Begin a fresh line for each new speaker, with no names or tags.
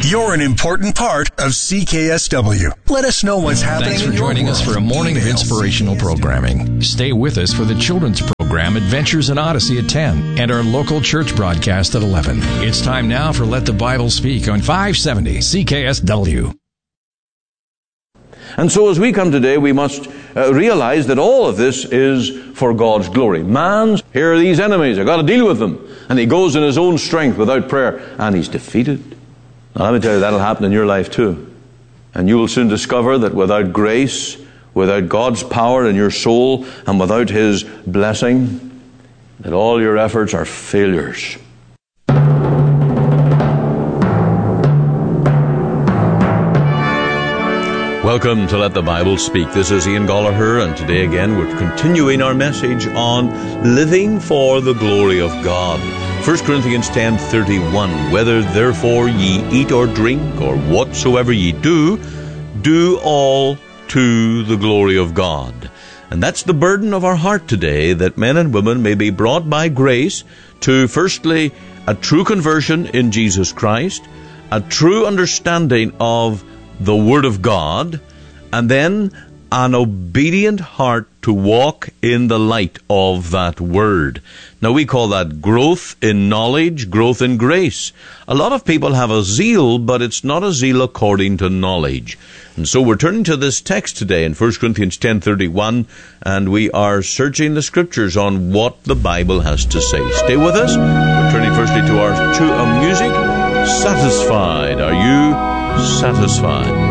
You're an important part of CKSW. Let us know what's happening.
Thanks for joining us for a morning of inspirational programming. Stay with us for the children's program Adventures in Odyssey at 10 and our local church broadcast at 11. It's time now for Let the Bible Speak on 570 CKSW.
And so as we come today, we must realize that all of this is for God's glory. Here are these enemies, I've got to deal with them. And he goes in his own strength without prayer, and he's defeated. Now let me tell you, that'll happen in your life too. And you will soon discover that without grace, without God's power in your soul, and without his blessing, that all your efforts are failures. Welcome to Let the Bible Speak. This is Ian Gollaher, and today again we're continuing our message on living for the glory of God. 1 Corinthians 10:31, whether therefore ye eat or drink, or whatsoever ye do, do all to the glory of God. And that's the burden of our heart today, that men and women may be brought by grace to, firstly, a true conversion in Jesus Christ, a true understanding of the Word of God, and then an obedient heart to walk in the light of that Word. Now we call that growth in knowledge, growth in grace. A lot of people have a zeal, but it's not a zeal according to knowledge. And so we're turning to this text today in 1 Corinthians 10:31, and we are searching the Scriptures on what the Bible has to say. Stay with us. We're turning firstly to our music. Satisfied. Are you satisfied?